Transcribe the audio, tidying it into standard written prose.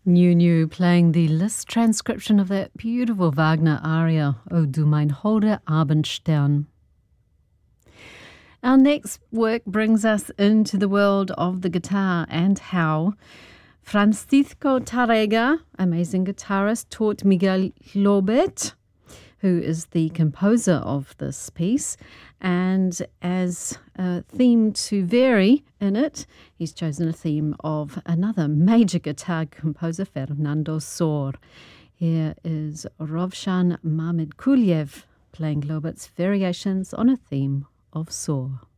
New playing the Liszt transcription of that beautiful Wagner aria, O du mein holder Abendstern. Our next work brings us into the world of the guitar and how Francisco Tárrega, amazing guitarist, taught Miguel Llobet, who is the composer of this piece, and as a theme to vary in it, he's chosen a theme of another major guitar composer, Fernando Sor. Here is Rovshan Mamedkuliev playing Llobet's variations on a theme of Sor.